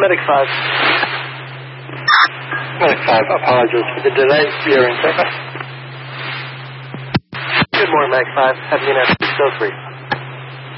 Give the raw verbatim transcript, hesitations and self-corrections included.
Medic five. Medic five, apologies for the delay. We are in service. Good morning, Medic five. Have you been at still free?